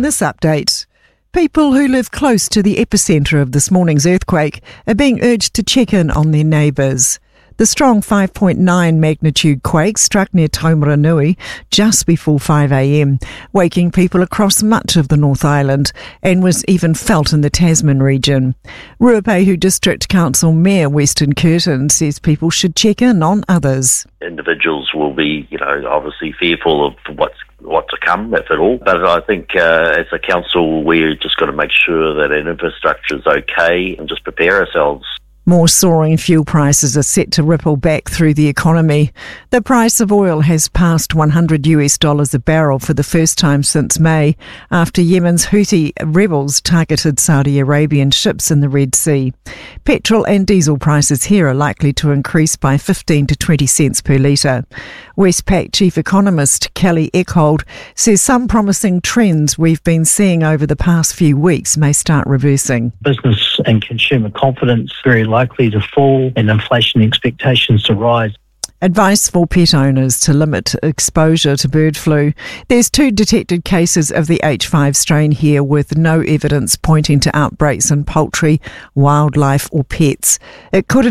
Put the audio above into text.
this update. People who live close to the epicentre of this morning's earthquake are being urged to check in on their neighbours. The strong 5.9 magnitude quake struck near Taumaranui just before 5 a.m, waking people across much of the North Island and was even felt in the Tasman region. Ruapehu District Council Mayor Weston Curtin says people should check in on others. Individuals will be, obviously fearful of what to come, if at all. But I think as a council, we're just got to make sure that our infrastructure is okay and just prepare ourselves. More soaring fuel prices are set to ripple back through the economy. The price of oil has passed $100 a barrel for the first time since May, after Yemen's Houthi rebels targeted Saudi Arabian ships in the Red Sea. Petrol and diesel prices here are likely to increase by 15 to 20 cents per litre. Westpac chief economist Kelly Eckhold says some promising trends we've been seeing over the past few weeks may start reversing. Business and consumer confidence very likely to fall and inflation expectations to rise. Advice for pet owners to limit exposure to bird flu. There's 2 detected cases of the H5 strain here with no evidence pointing to outbreaks in poultry, wildlife or pets. It could